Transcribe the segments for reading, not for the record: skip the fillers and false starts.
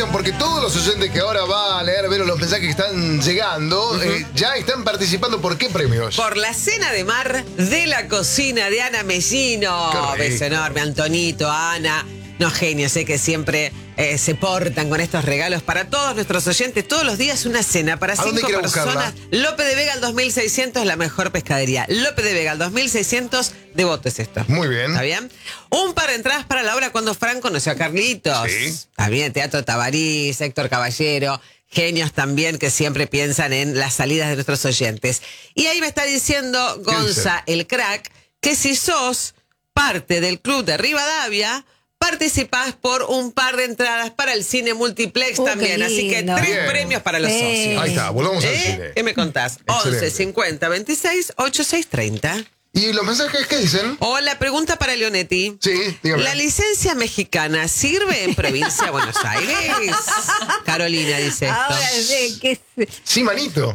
atención porque todos los oyentes que ahora va a leer, ver los mensajes que están llegando, ya están participando. ¿Por qué premios? Por la cena de mar de la cocina de Ana Mellino. Beso enorme, Antonito, Ana. No, genios, sé que siempre se portan con estos regalos para todos nuestros oyentes. Todos los días una cena para 5 personas. Lope de Vega al 2600, la mejor pescadería. Lope de Vega al 2600, Devoto es esto. Muy bien. ¿Está bien? Un par de entradas para la obra Cuando Fran conoció a Carlitos. Sí. Está bien, Teatro Tabarís, Héctor Caballero. Genios también que siempre piensan en las salidas de nuestros oyentes. Y ahí me está diciendo Gonza, el crack, que si sos parte del club de Rivadavia, participás por un par de entradas para el cine multiplex también. Así que 3 premios para los socios. Ahí está, volvamos al cine. ¿Qué me contás? Excelente. 11 50 26 86 30. ¿Y los mensajes qué dicen? Hola, pregunta para Leonetti. Sí, dígame. ¿La licencia mexicana sirve en provincia de Buenos Aires? Carolina dice esto. Ahora sé que Sí, manito.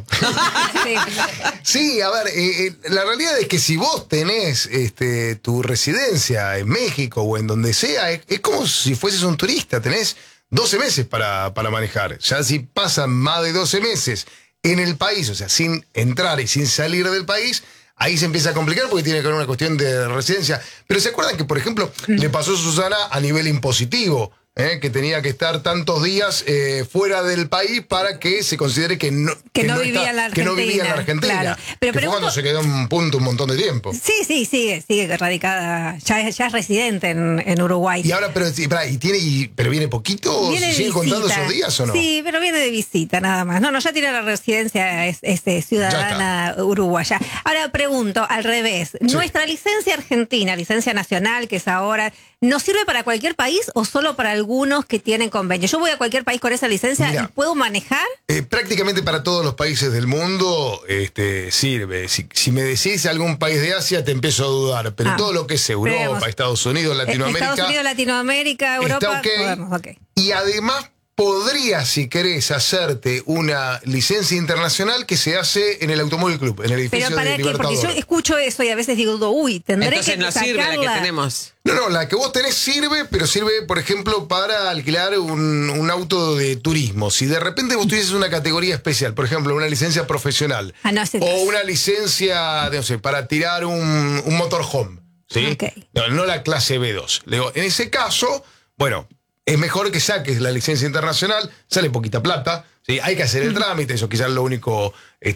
Sí, a ver, la realidad es que si vos tenés tu residencia en México o en donde sea, es como si fueses un turista, tenés 12 meses para manejar. Ya si pasan más de 12 meses en el país, o sea, sin entrar y sin salir del país, ahí se empieza a complicar porque tiene que ver una cuestión de residencia. Pero ¿se acuerdan que, por ejemplo, le pasó a Susana a nivel impositivo? Que tenía que estar tantos días fuera del país para que se considere que no vivía en la Argentina. Que no vivía en la Argentina. Claro. Pero fue cuando se quedó en punto un montón de tiempo. Sí, sigue radicada. Ya es residente en Uruguay. Y ahora, pero viene poquito, ¿o viene sigue contando esos días o no? Sí, pero viene de visita nada más. No, ya tiene la residencia, es ciudadana uruguaya. Ahora pregunto, al revés. Sí. ¿Nuestra licencia argentina, licencia nacional, que es ahora, nos sirve para cualquier país o solo para algunos que tienen convenio? Yo voy a cualquier país con esa licencia. Mira, y puedo manejar. Prácticamente para todos los países del mundo sirve. Si me decís algún país de Asia, te empiezo a dudar. Pero todo lo que es Europa, Estados Unidos, Latinoamérica. Estados Unidos, Latinoamérica, Europa. Está podemos, Y además podrías, si querés, hacerte una licencia internacional que se hace en el Automóvil Club, en el edificio pero de Libertador. porque yo escucho eso y a veces digo, uy, tendré Entonces que no sirve la que tenemos. No, la que vos tenés sirve, pero sirve, por ejemplo, para alquilar un auto de turismo. Si de repente vos tuvieses una categoría especial, por ejemplo, una licencia profesional, o una licencia, no sé, para tirar un motorhome, ¿sí? Okay. No la clase B2. En ese caso, bueno, es mejor que saques la licencia internacional, sale poquita plata, ¿sí? Hay que hacer el trámite, eso quizás es lo único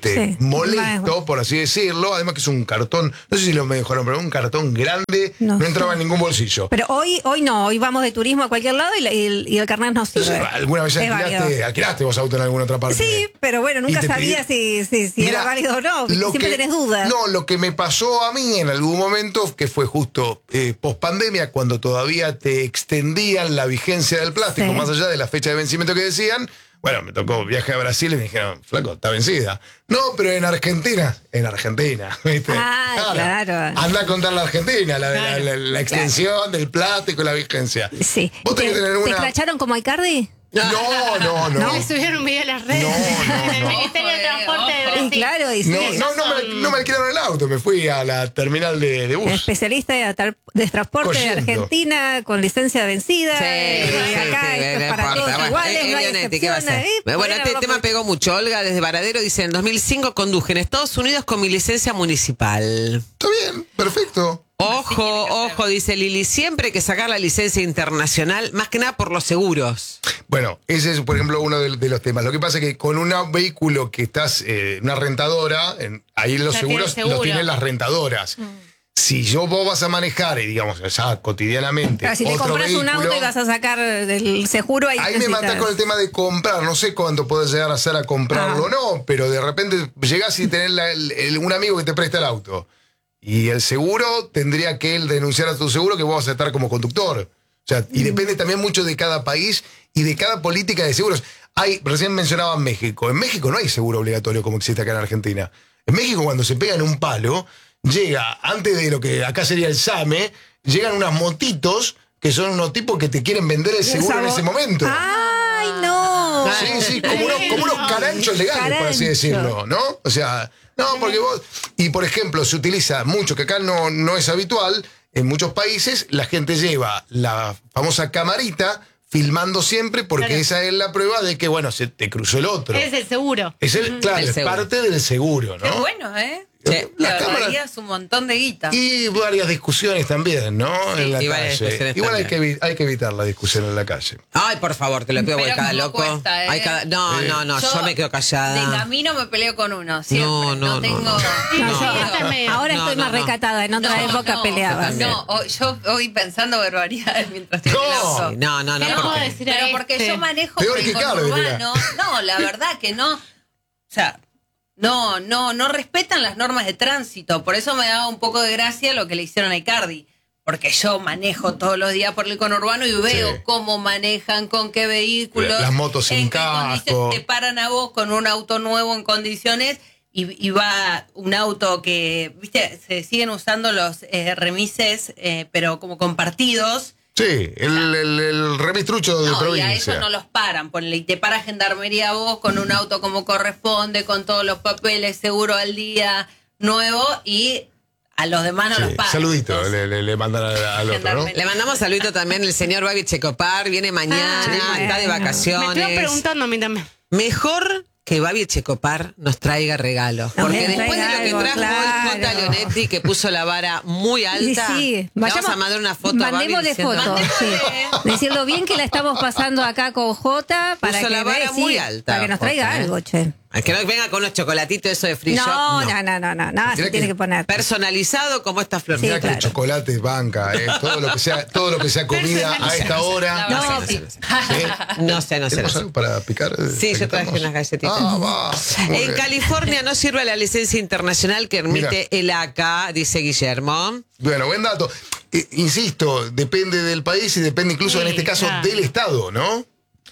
molesto, por así decirlo. Además que es un cartón, no sé si lo mejoraron, pero un cartón grande, no entraba en ningún bolsillo. Pero hoy no, hoy vamos de turismo a cualquier lado y el carnet nos sirve. ¿Alguna vez alquilaste vos auto en alguna otra parte? Sí, pero bueno, nunca sabía si era válido o no. Siempre tenés dudas. No, lo que me pasó a mí en algún momento, que fue justo post pandemia, cuando todavía te extendían la vigencia del plástico, más allá de la fecha de vencimiento que decían. Bueno, me tocó viaje a Brasil y me dijeron, flaco, está vencida. No, pero en Argentina, ¿viste? Claro. Anda a contar la Argentina, la extensión del plástico y la vigencia. Sí. ¿Vos tenés que tener ¿Te escracharon como a Icardi? No. Le subieron un video a las redes. No. El Ministerio de Transporte de Brasil. Y claro, y sí. No me alquilaron el auto, me fui a la terminal de bus. Especialista de transporte de Argentina, con licencia vencida. Acá esto es para todos iguales, no hay excepciones. Bueno, este tema pegó mucho. Olga desde Varadero dice, en 2005 conduje en Estados Unidos con mi licencia municipal. Está bien, perfecto. Ojo, dice Lili, siempre hay que sacar la licencia internacional, más que nada por los seguros. Bueno, ese es, por ejemplo, uno de los temas. Lo que pasa es que con un vehículo que estás, una rentadora, ahí los seguros los tienen las rentadoras. Si vos vas a manejar, digamos, ya cotidianamente. Claro, si te compras un auto y vas a sacar el seguro, ahí me matás con el tema de comprar. No sé cuánto podés llegar a hacer a comprarlo o no, pero de repente llegás y tenés un amigo que te presta el auto. Y el seguro tendría que él denunciar a tu seguro que vos vas a estar como conductor. O sea, y depende también mucho de cada país y de cada política de seguros. Recién mencionaban México. En México no hay seguro obligatorio como existe acá en Argentina. En México, cuando se pegan un palo, llega, antes de lo que acá sería el SAME, llegan unas motitos que son unos tipos que te quieren vender el seguro en ese momento. ¡Ay, no! Sí, como unos caranchos legales, por así decirlo, ¿no? O sea, no, porque vos... Y, por ejemplo, se utiliza mucho, que acá no es habitual, en muchos países la gente lleva la famosa camarita filmando siempre porque Claro. esa es la prueba de que, bueno, se te cruzó el otro. Es el seguro. Es claro, El es seguro. parte del seguro, ¿no? Qué bueno, ¿eh? Sí. Le La cámara- ahorrarías un montón de guita. Y varias discusiones también, ¿no? En la y varias calle. discusiones Igual hay también. hay que evitar la discusión en la calle. Ay, por favor, te lo pido, Pero porque cada como loco. cuesta, ¿eh? Hay no, yo me quedo callada. De camino me peleo con uno, siempre. No, tengo. no. Ahora No, estoy más no. recatada, en otra época peleaba. No, yo voy pensando barbaridades mientras estoy No. en el auto. Sí, no, ¿Qué porque- puedo decir a Pero porque este? yo manejo Peor por que el Carlos, conurbano. No, la verdad que no. O sea, no respetan las normas de tránsito. Por eso me daba un poco de gracia lo que le hicieron a Icardi. Porque yo manejo todos los días por el conurbano y veo Sí. cómo manejan, con qué vehículos. Las motos sin en qué casco. condiciones. Te paran a vos con un auto nuevo en condiciones y va un auto que, viste, se siguen usando los remises, pero como compartidos. Sí, el remistrucho de No, y a provincia. eso no los paran, ponle, y te para gendarmería vos con un auto como corresponde, con todos los papeles, seguro al día, nuevo, y a los demás no Sí, los paran. saludito, Entonces, le mandan al otro, ¿no? Gendarmería. Le mandamos saludito también el señor Babi Checopar, viene mañana, Ah, está de bueno. Me vacaciones. estoy preguntando a mí también. Mejor que Babi Checopar nos traiga regalos. Nos Porque traiga después de lo que algo, trajo hoy Jota claro. Leonetti, que puso la vara muy alta, Sí, le vamos a mandar una foto a Babi mandémosle diciendo, fotos, sí. Decir lo bien que la estamos pasando acá con Jota para Puso que la vara vea, muy sí, alta, para que nos traiga Jota, ¿eh? algo, che. que no venga con unos chocolatitos eso de free shop. No, no. no, se Mirá tiene que que poner. Personalizado como esta flor. Sí, Mirá que claro. el chocolate banca, todo lo que sea comida a esta hora. La No, verdad que sí. sí. No sé. ¿Tenemos algo para picar? Sí, yo traje unas galletitas. Va. Muy En bien. California no sirve la licencia internacional que emite el ACA, dice Guillermo. Bueno, buen dato. Insisto, depende del país y depende incluso Sí, en este caso claro. del Estado, ¿no?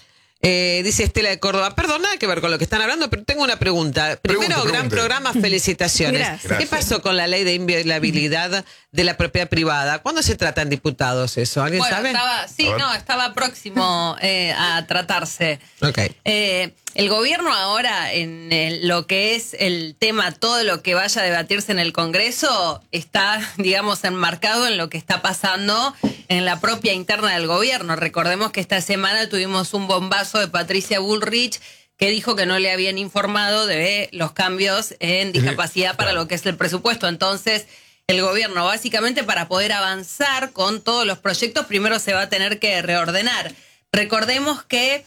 Dice Estela de Córdoba, perdón, nada que ver con lo que están hablando, pero tengo una pregunta. Primero, Pregunte. gran programa, felicitaciones. Gracias. ¿Qué pasó con la ley de inviolabilidad de la propiedad privada? ¿Cuándo se tratan diputados eso? ¿Alguien Bueno, sabe? estaba próximo a tratarse. Ok. El gobierno ahora, en lo que es el tema, todo lo que vaya a debatirse en el Congreso, está, digamos, enmarcado en lo que está pasando en la propia interna del gobierno. Recordemos que esta semana tuvimos un bombazo de Patricia Bullrich que dijo que no le habían informado de los cambios en discapacidad para lo que es el presupuesto. Entonces, el gobierno, básicamente, para poder avanzar con todos los proyectos, primero se va a tener que reordenar. Recordemos que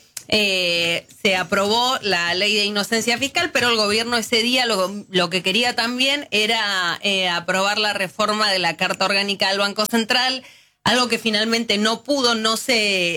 se aprobó la ley de inocencia fiscal, pero el gobierno ese día lo que quería también era aprobar la reforma de la Carta Orgánica del Banco Central, algo que finalmente no pudo, no se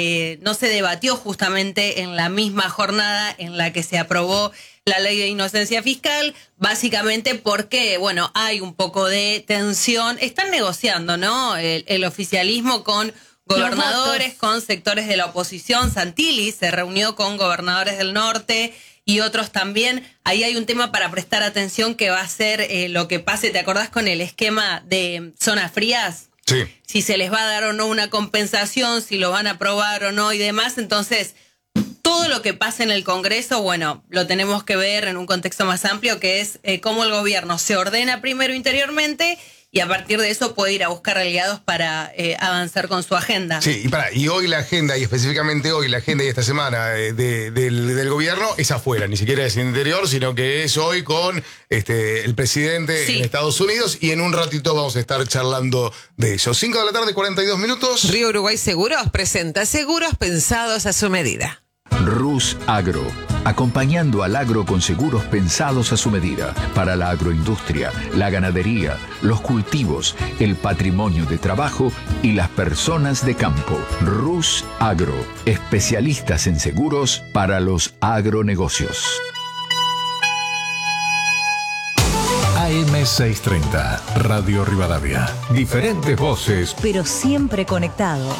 debatió justamente en la misma jornada en la que se aprobó la ley de inocencia fiscal, básicamente porque, bueno, hay un poco de tensión. Están negociando, ¿no? El oficialismo con gobernadores, con sectores de la oposición. Santilli se reunió con gobernadores del norte y otros también. Ahí hay un tema para prestar atención que va a ser lo que pase. ¿Te acordás con el esquema de zonas frías? Sí. Si se les va a dar o no una compensación, si lo van a aprobar o no y demás. Entonces, todo lo que pasa en el Congreso, bueno, lo tenemos que ver en un contexto más amplio, que es cómo el gobierno se ordena primero interiormente y a partir de eso puede ir a buscar aliados para avanzar con su agenda. Sí, y hoy la agenda, y específicamente hoy la agenda y esta semana del gobierno es afuera, ni siquiera es interior, sino que es hoy con el presidente Sí. en Estados Unidos y en un ratito vamos a estar charlando de eso. 5 de la tarde, 42 minutos. Río Uruguay Seguros presenta seguros pensados a su medida. Rus Agro, acompañando al agro con seguros pensados a su medida, para la agroindustria, la ganadería, los cultivos, el patrimonio de trabajo y las personas de campo. Rus Agro, especialistas en seguros para los agronegocios. AM630, Radio Rivadavia. Diferentes voces, pero siempre conectados.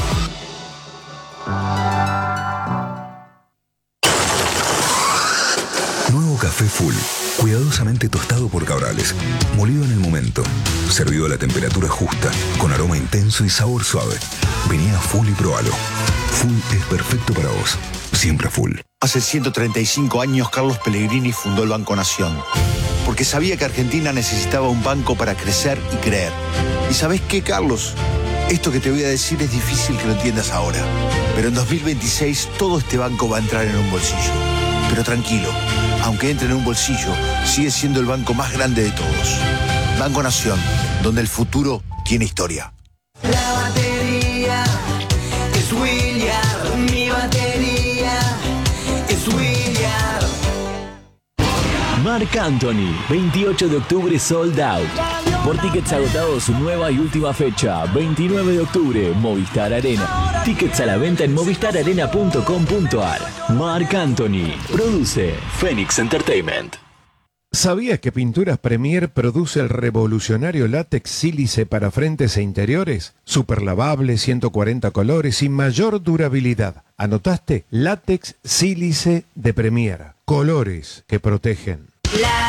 Nuevo café Full, cuidadosamente tostado por Cabrales, molido en el momento, servido a la temperatura justa, con aroma intenso y sabor suave. Vení a Full y probalo. Full es perfecto para vos, siempre Full. Hace 135 años Carlos Pellegrini fundó el Banco Nación, porque sabía que Argentina necesitaba un banco para crecer y creer. ¿Y sabés qué, Carlos? Esto que te voy a decir es difícil que lo entiendas ahora, pero en 2026 todo este banco va a entrar en un bolsillo. Pero tranquilo, aunque entre en un bolsillo, sigue siendo el banco más grande de todos. Banco Nación, donde el futuro tiene historia. La batería es William, mi batería es William. Marc Anthony, 28 de octubre sold out. Por tickets agotados, su nueva y última fecha, 29 de octubre, Movistar Arena. Tickets a la venta en movistararena.com.ar. Marc Anthony, produce Phoenix Entertainment. ¿Sabías que Pinturas Premier produce el revolucionario látex sílice para frentes e interiores? Super lavable, 140 colores y mayor durabilidad. ¿Anotaste? Látex sílice de Premier. Colores que protegen.